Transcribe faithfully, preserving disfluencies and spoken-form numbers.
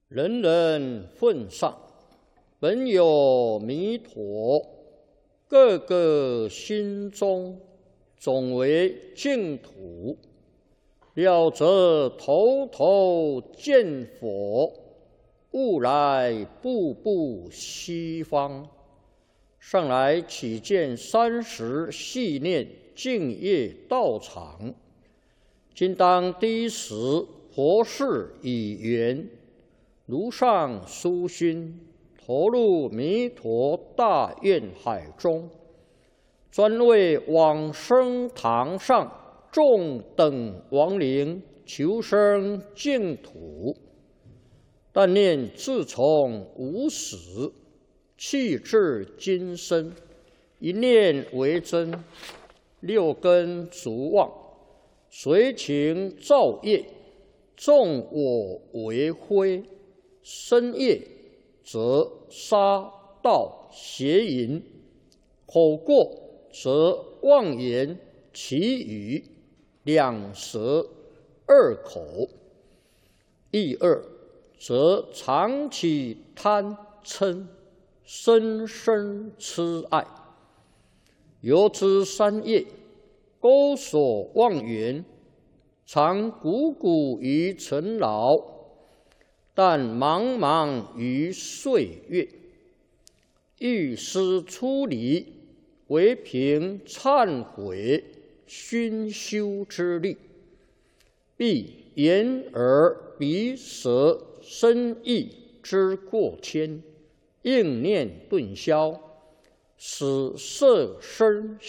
人人奉上，本有弥陀，个个心中总为净土。了则头头见佛，悟来步步西方。上来起见三十系念净业道场，今当第一时佛事已圆，如上殊心，投入弥陀大愿海中，专为往生堂上众等亡灵求生净土。但念自从无始，气至今生，一念为真，六根逐妄，随情造业，纵我为非，身业则杀盗邪淫，口过则妄言绮语，两舌二口，意二则常起贪嗔，深深痴爱。由之三业，钩锁妄缘，常汩汩于尘劳，但茫茫于岁月。欲思出离，唯凭忏悔熏修之力，必眼耳鼻舌身意之过谦，应念顿消，使色身